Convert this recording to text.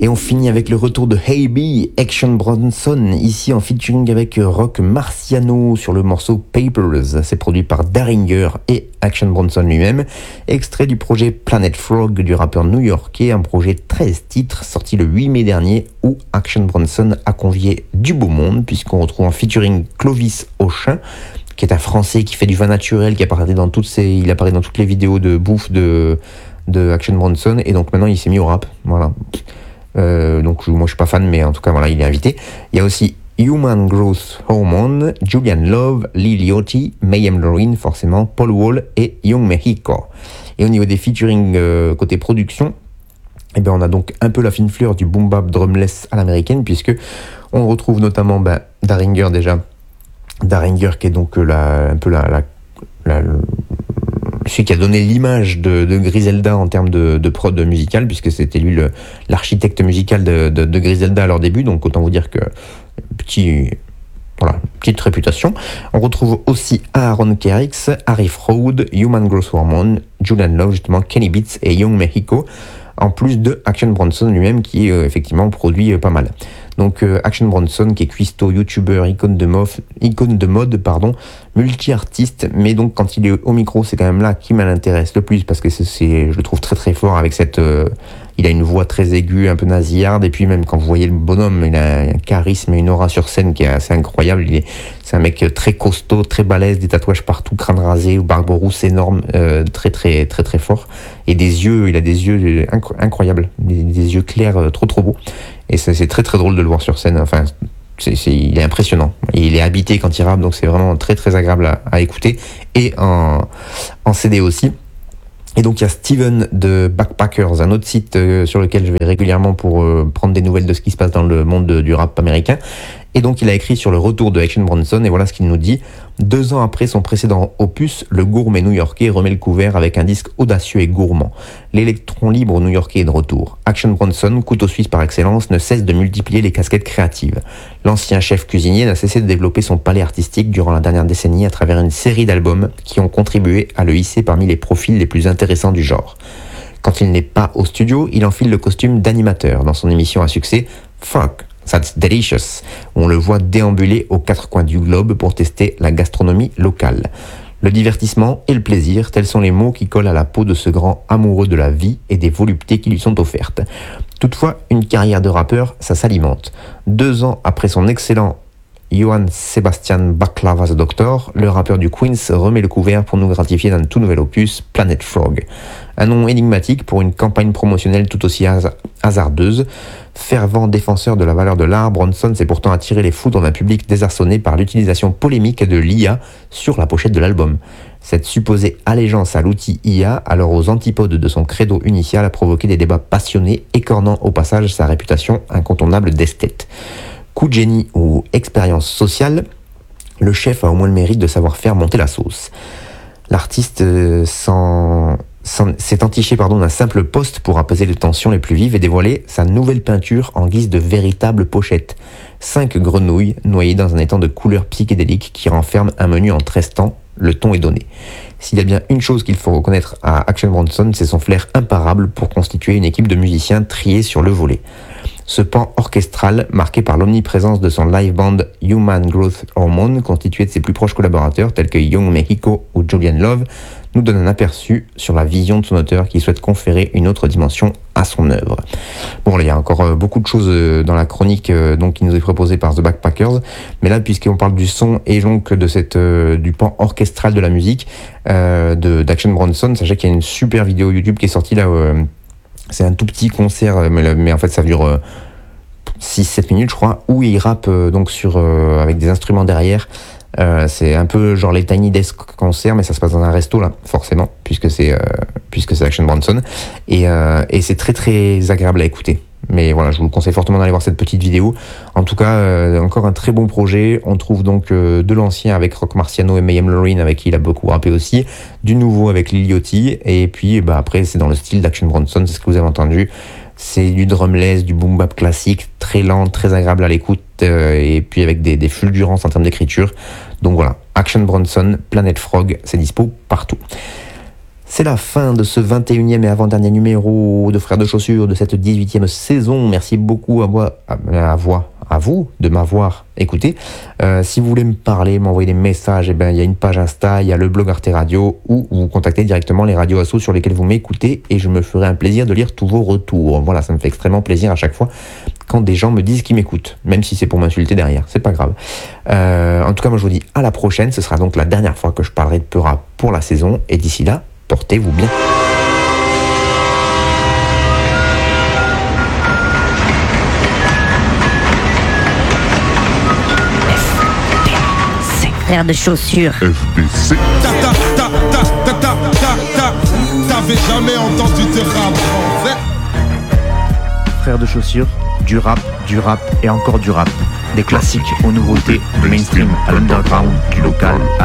Et on finit avec le retour de Hey B, Action Bronson, ici en featuring avec Rock Marciano sur le morceau Papers. C'est produit par Daringer et Action Bronson lui-même. Extrait du projet Planet Frog du rappeur new-yorkais, un projet 13 titres sorti le 8 mai dernier où Action Bronson a convié du beau monde puisqu'on retrouve en featuring Clovis Auchin, qui est un Français qui fait du vin naturel, il apparaît dans toutes les vidéos de bouffe de Action Bronson, et donc maintenant il s'est mis au rap, voilà. Donc moi je suis pas fan, mais en tout cas voilà, il est invité. Il y a aussi Human Growth Hormone, Julian Love, Lee Liotti, Mayhem Lauren forcément, Paul Wall et Young Mexico. Et au niveau des featuring côté production, eh ben on a donc un peu la fine fleur du boom bap drumless à l'américaine, puisque on retrouve notamment Daringer déjà. Daringer qui est donc celui qui a donné l'image de Griselda en termes de prod musical, puisque c'était lui l'architecte musical de Griselda à leur début, donc autant vous dire que petite réputation. On retrouve aussi Aaron Kerrix, Harry Fraud, Human Growth Hormone, Julian Love justement, Kenny Beats et Young Mexico, en plus de Action Bronson lui-même qui effectivement produit pas mal. Donc Action Bronson qui est cuistot, youtubeur, icône de mode, multi-artiste, mais donc quand il est au micro, c'est quand même là qui m'intéresse le plus, parce que je le trouve très très fort avec il a une voix très aiguë, un peu nasillarde, et puis même quand vous voyez le bonhomme, il a un charisme et une aura sur scène qui est assez incroyable. C'est un mec très costaud, très balèze, des tatouages partout, crâne rasé, barbe rousse énorme, très très très très fort, et il a des yeux incroyables, des yeux clairs, trop trop beaux, et c'est très très drôle de le voir sur scène. Enfin, il est impressionnant. Il est habité quand il rappe, donc c'est vraiment très très agréable à écouter, et en CD aussi. Et donc il y a Steven de Backpackers, un autre site sur lequel je vais régulièrement pour prendre des nouvelles de ce qui se passe dans le monde du rap américain. Et donc il a écrit sur le retour de Action Bronson, et voilà ce qu'il nous dit. 2 ans après son précédent opus, le gourmet new-yorkais remet le couvert avec un disque audacieux et gourmand. L'électron libre new-yorkais est de retour. Action Bronson, couteau suisse par excellence, ne cesse de multiplier les casquettes créatives. L'ancien chef cuisinier n'a cessé de développer son palais artistique durant la dernière décennie à travers une série d'albums qui ont contribué à le hisser parmi les profils les plus intéressants du genre. Quand il n'est pas au studio, il enfile le costume d'animateur dans son émission à succès Fuck That's Delicious, où on le voit déambuler aux 4 coins du globe pour tester la gastronomie locale. Le divertissement et le plaisir, tels sont les mots qui collent à la peau de ce grand amoureux de la vie et des voluptés qui lui sont offertes. Toutefois, une carrière de rappeur, ça s'alimente. 2 ans après son excellent Johann Sebastian Baklava the Doctor, le rappeur du Queens remet le couvert pour nous gratifier d'un tout nouvel opus, Planet Frog. Un nom énigmatique pour une campagne promotionnelle tout aussi hasardeuse. Fervent défenseur de la valeur de l'art, Bronson s'est pourtant attiré les foudres d'un public désarçonné par l'utilisation polémique de l'IA sur la pochette de l'album. Cette supposée allégeance à l'outil IA, alors aux antipodes de son credo initial, a provoqué des débats passionnés, écornant au passage sa réputation incontournable d'esthète. Coup de génie ou expérience sociale, le chef a au moins le mérite de savoir faire monter la sauce. L'artiste s'est entiché d'un simple post pour apaiser les tensions les plus vives et dévoiler sa nouvelle peinture en guise de véritable pochette. 5 grenouilles noyées dans un étang de couleurs psychédéliques qui renferme un menu en 13 temps, le ton est donné. S'il y a bien une chose qu'il faut reconnaître à Action Bronson, c'est son flair imparable pour constituer une équipe de musiciens triés sur le volet. Ce pan orchestral, marqué par l'omniprésence de son live band Human Growth Hormone, constitué de ses plus proches collaborateurs tels que Young Mexico ou Julian Love, nous donne un aperçu sur la vision de son auteur qui souhaite conférer une autre dimension à son œuvre. Bon, là, il y a encore beaucoup de choses dans la chronique qui nous est proposée par The Backpackers, mais là, puisqu'on parle du son et donc du pan orchestral de la musique d'Action Bronson, sachez qu'il y a une super vidéo YouTube qui est sortie là. C'est un tout petit concert, mais en fait ça dure 6-7 minutes je crois, où il rappe avec des instruments derrière. C'est un peu genre les Tiny Desk concerts, mais ça se passe dans un resto là, forcément, puisque c'est Action Bronson, et c'est très très agréable à écouter. Mais voilà, je vous conseille fortement d'aller voir cette petite vidéo. En tout cas, encore un très bon projet. On trouve donc de l'ancien avec Rock Marciano et Mayhem Lauren, avec qui il a beaucoup rappé aussi, du nouveau avec Lee Liotti, et puis après c'est dans le style d'Action Bronson, c'est ce que vous avez entendu. C'est du drumless, du boom bap classique, très lent, très agréable à l'écoute, et puis avec des fulgurances en termes d'écriture. Donc voilà, Action Bronson, Planet Frog, c'est dispo partout. C'est la fin de ce 21e et avant-dernier numéro de Frères de Chaussures de cette 18e saison. Merci beaucoup à vous de m'avoir écouté. Si vous voulez me parler, m'envoyer des messages, il y a une page Insta, il y a le blog Arte Radio, ou vous contactez directement les radios assos sur lesquelles vous m'écoutez et je me ferai un plaisir de lire tous vos retours. Voilà, ça me fait extrêmement plaisir à chaque fois quand des gens me disent qu'ils m'écoutent, même si c'est pour m'insulter derrière, c'est pas grave. En tout cas, moi je vous dis à la prochaine, ce sera donc la dernière fois que je parlerai de Peura pour la saison, et d'ici là, portez-vous bien. Frères de chaussures. FDC. T'avais jamais entendu de rap français? Frères de chaussures, du rap et encore du rap. Des classiques aux nouveautés, du mainstream à l'underground, du local à